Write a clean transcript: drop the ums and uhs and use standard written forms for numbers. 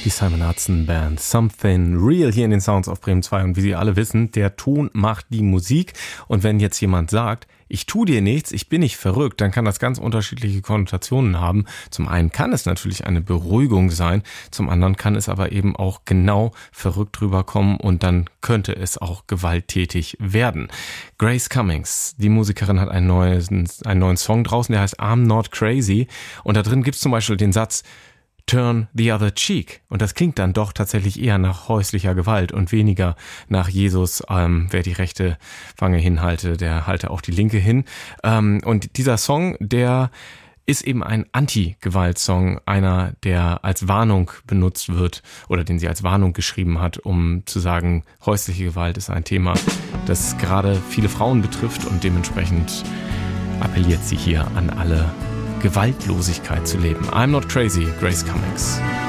Die Simon Hudson Band, Something Real hier in den Sounds auf Bremen 2. Und wie Sie alle wissen, der Ton macht die Musik. Und wenn jetzt jemand sagt, ich tue dir nichts, ich bin nicht verrückt, dann kann das ganz unterschiedliche Konnotationen haben. Zum einen kann es natürlich eine Beruhigung sein, zum anderen kann es aber eben auch genau verrückt rüberkommen und dann könnte es auch gewalttätig werden. Grace Cummings, die Musikerin, hat einen neuen Song draußen, der heißt I'm Not Crazy. Und da drin gibt es zum Beispiel den Satz, Turn the other cheek. Und das klingt dann doch tatsächlich eher nach häuslicher Gewalt und weniger nach Jesus, wer die rechte Wange hinhalte, der halte auch die linke hin. Und dieser Song, der ist eben ein Anti-Gewalt-Song, einer, der als Warnung benutzt wird oder den sie als Warnung geschrieben hat, um zu sagen, häusliche Gewalt ist ein Thema, das gerade viele Frauen betrifft und dementsprechend appelliert sie hier an alle, Gewaltlosigkeit zu leben. I'm Not Crazy, Grace Cummings.